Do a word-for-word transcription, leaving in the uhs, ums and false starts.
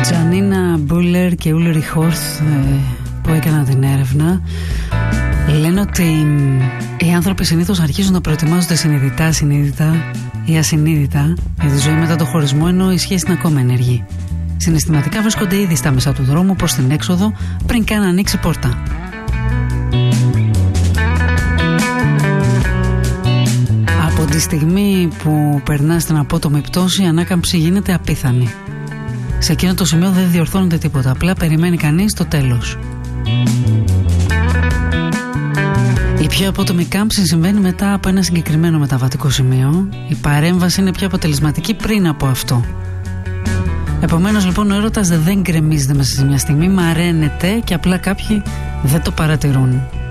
Τζανίνα Μπούλερ και Ούλρι Χόρθ που έκαναν την έρευνα λένε ότι οι άνθρωποι συνήθως αρχίζουν να προετοιμάζονται συνειδητά, ασυνείδητα ή ασυνείδητα για τη ζωή μετά το χωρισμό, ενώ η σχέση είναι ακόμα ενεργή. Συναισθηματικά βρίσκονται ήδη στα μέσα του δρόμου προς την έξοδο πριν καν ανοίξει πόρτα. Από τη στιγμή που περνά στην απότομη πτώση, η ανάκαμψη γίνεται απίθανη. Σε εκείνο το σημείο δεν διορθώνεται τίποτα, απλά περιμένει κανείς το τέλος. Η πιο απότομη κάμψη συμβαίνει μετά από ένα συγκεκριμένο μεταβατικό σημείο. Η παρέμβαση είναι πιο αποτελεσματική πριν από αυτό. Επομένως λοιπόν ο έρωτας δεν γκρεμίζεται μέσα σε μια στιγμή, μαραίνεται και απλά κάποιοι δεν το παρατηρούν.